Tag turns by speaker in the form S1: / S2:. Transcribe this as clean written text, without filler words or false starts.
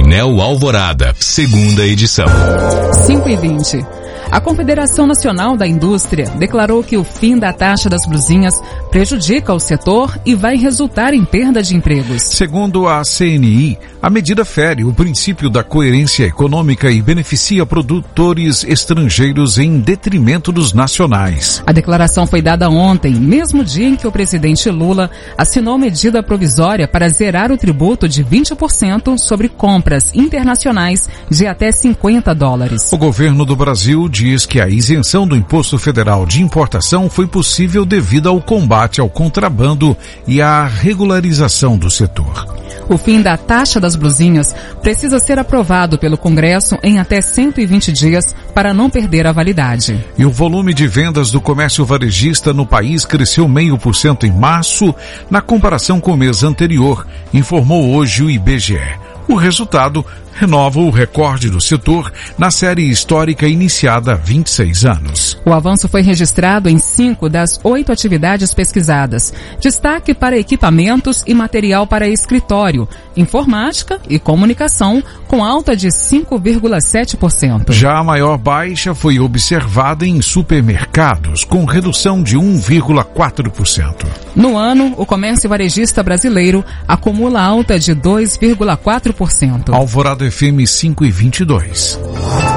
S1: Painel Alvorada, segunda edição.
S2: 5h20. A Confederação Nacional da Indústria declarou que o fim da taxa das blusinhas prejudica o setor e vai resultar em perda de empregos.
S3: Segundo a CNI, a medida fere o princípio da coerência econômica e beneficia produtores estrangeiros em detrimento dos nacionais.
S2: A declaração foi dada ontem, mesmo dia em que o presidente Lula assinou medida provisória para zerar o tributo de 20% sobre compras internacionais de até $50.
S3: O governo do Brasil diz que a isenção do Imposto Federal de Importação foi possível devido ao combate ao contrabando e à regularização do setor.
S2: O fim da taxa das blusinhas precisa ser aprovado pelo Congresso em até 120 dias para não perder a validade.
S3: E o volume de vendas do comércio varejista no país cresceu 0,5% em março, na comparação com o mês anterior, informou hoje o IBGE. O resultado renova o recorde do setor na série histórica iniciada há 26 anos.
S2: O avanço foi registrado em 5 das 8 atividades pesquisadas. Destaque para equipamentos e material para escritório, informática e comunicação, com alta de 5,7%.
S3: Já a maior baixa foi observada em supermercados, com redução de 1,4%.
S2: No ano, o comércio varejista brasileiro acumula alta de 2,4%.
S3: Alvorada FM 5h22.